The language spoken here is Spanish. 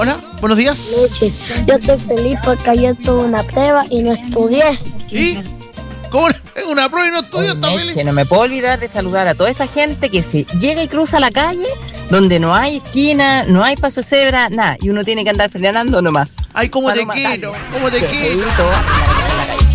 Hola, buenos días. Yo estoy feliz porque ayer tuve una prueba y no estudié. ¿Y? ¿Cómo le pego una prueba y no estudio? Está feliz. No me puedo olvidar de saludar a toda esa gente que se llega y cruza la calle donde no hay esquina, no hay paso de cebra, nada. Y uno tiene que andar frenando nomás. Ay, cómo te quiero, cómo te quiero.